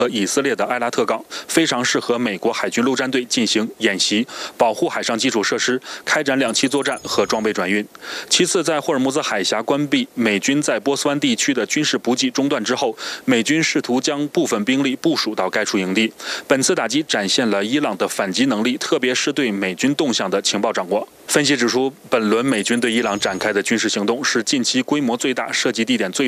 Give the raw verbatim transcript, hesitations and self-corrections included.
和以色列的埃拉特港，非常适合美国海军陆战队进行演习、保护海上基础设施、开展两栖作战和装备转运。其次，在霍尔木兹海峡关闭美军在波斯湾地区的军事补给中断之后，美军试图将部分兵力部署到该处营地。本次打击展现了伊朗的反击能力，特别是对美军动向的情报掌握。分析指出，本轮美军对伊朗展开的军事行动是近期规模最大、涉及地点最